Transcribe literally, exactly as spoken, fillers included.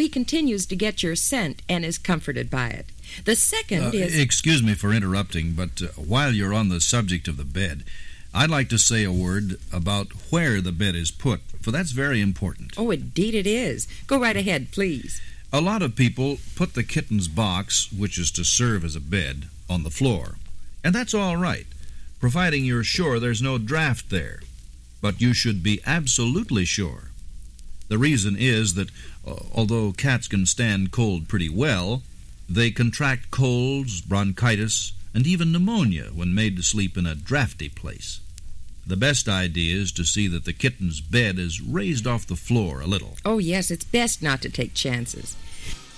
he continues to get your scent and is comforted by it. The second uh, is... Excuse me for interrupting, but uh, while you're on the subject of the bed, I'd like to say a word about where the bed is put, for that's very important. Oh, indeed it is. Go right ahead, please. A lot of people put the kitten's box, which is to serve as a bed, on the floor. And that's all right, providing you're sure there's no draft there. But you should be absolutely sure. The reason is that, uh, although cats can stand cold pretty well, they contract colds, bronchitis, and even pneumonia when made to sleep in a drafty place. The best idea is to see that the kitten's bed is raised off the floor a little. Oh, yes, it's best not to take chances.